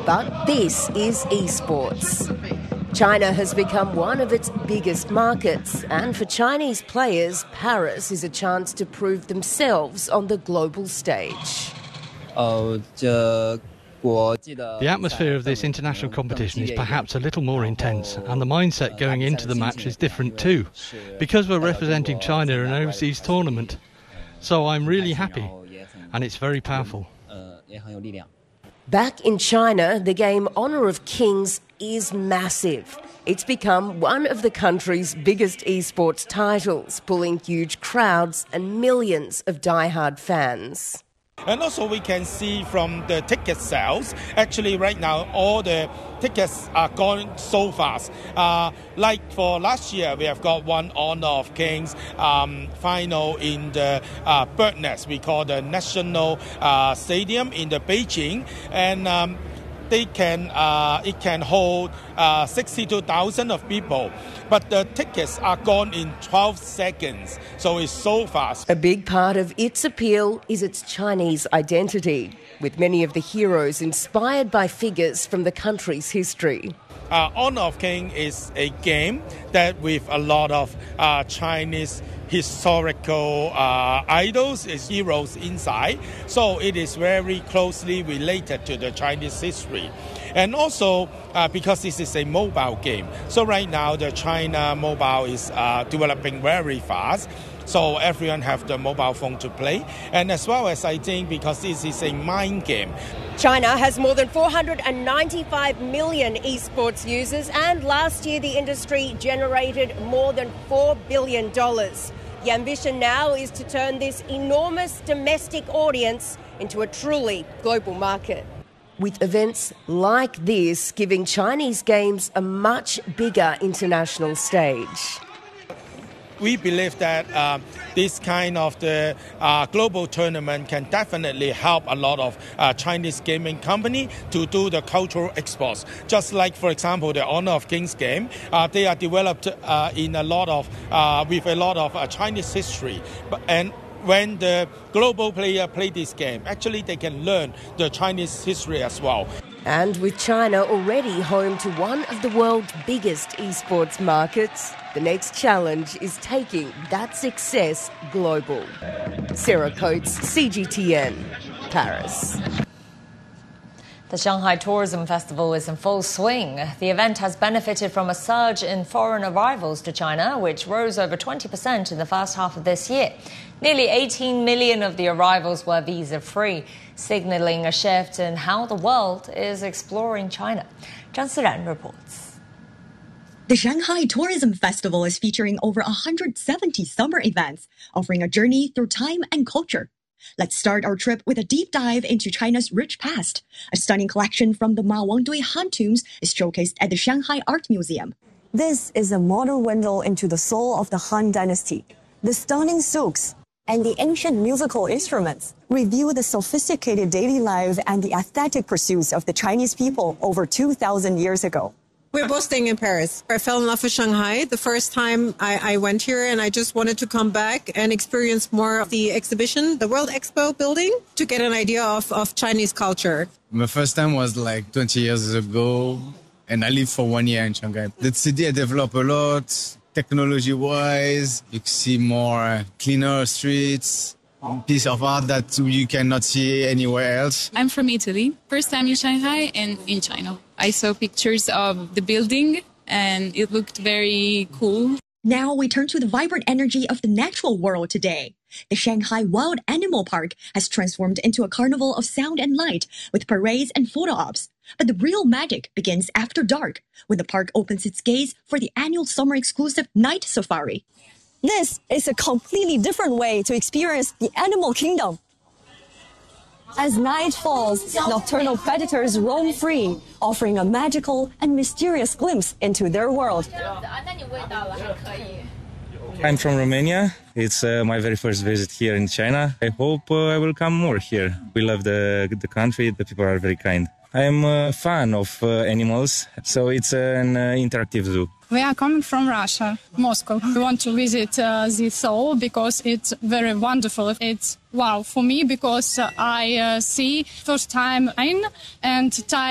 But this is esports. China has become one of its biggest markets, and for Chinese players, Paris is a chance to prove themselves on the global stage. The atmosphere of this international competition is perhaps a little more intense, and the mindset going into the match is different too, because we're representing China in an overseas tournament. So I'm really happy, and it's very powerful. Back in China, the game Honor of Kings is massive. It's become one of the country's biggest esports titles, pulling huge crowds and millions of die-hard fans. And also we can see from the ticket sales, actually right now all the tickets are going so fast. Like for last year, we have got one Honor of Kings final in the Bird Nest, we call the National Stadium in the Beijing, and it can hold 62,000 of people, but the tickets are gone in 12 seconds, so it's so fast. A big part of its appeal is its Chinese identity, with many of the heroes inspired by figures from the country's history. Honor of King is a game that with a lot of Chinese historical idols, heroes inside, so it is very closely related to the Chinese history. And also because this is a mobile game, so right now the China mobile is developing very fast, so everyone have the mobile phone to play, and as well as I think because this is a mind game. China has more than 495 million esports users, and last year the industry generated more than $4 billion. The ambition now is to turn this enormous domestic audience into a truly global market, with events like this giving Chinese games a much bigger international stage. We believe that this kind of the global tournament can definitely help a lot of Chinese gaming company to do the cultural exports. Just like, for example, the Honor of Kings game, they are developed in a lot of with a lot of Chinese history, and when the global player play this game, actually they can learn the Chinese history as well. And with China already home to one of the world's biggest esports markets, the next challenge is taking that success global. Sarah Coates, CGTN, Paris. The Shanghai Tourism Festival is in full swing. The event has benefited from a surge in foreign arrivals to China, which rose over 20% in the first half of this year. Nearly 18 million of the arrivals were visa-free, signalling a shift in how the world is exploring China. Zhang Siran reports. The Shanghai Tourism Festival is featuring over 170 summer events, offering a journey through time and culture. Let's start our trip with a deep dive into China's rich past. A stunning collection from the Ma Wangdui Han tombs is showcased at the Shanghai Art Museum. This is a modern window into the soul of the Han Dynasty. The stunning silks and the ancient musical instruments reveal the sophisticated daily life and the aesthetic pursuits of the Chinese people over 2,000 years ago. We're both staying in Paris. I fell in love with Shanghai the first time I went here, and I just wanted to come back and experience more of the exhibition, the World Expo building, to get an idea of Chinese culture. My first time was like 20 years ago, and I lived for 1 year in Shanghai. The city developed a lot, technology-wise. You see more cleaner streets, piece of art that you cannot see anywhere else. I'm from Italy. First time in Shanghai and in China. I saw pictures of the building and it looked very cool. Now we turn to the vibrant energy of the natural world today. The Shanghai Wild Animal Park has transformed into a carnival of sound and light with parades and photo ops. But the real magic begins after dark, when the park opens its gates for the annual summer exclusive night safari. This is a completely different way to experience the animal kingdom. As night falls, nocturnal predators roam free, offering a magical and mysterious glimpse into their world. I'm from Romania. It's my very first visit here in China. I hope I will come more here. We love the country. The people are very kind. I'm a fan of animals, so it's an interactive zoo. We are coming from Russia, Moscow. We want to visit the Seoul because it's very wonderful. It's wow for me because I see first time and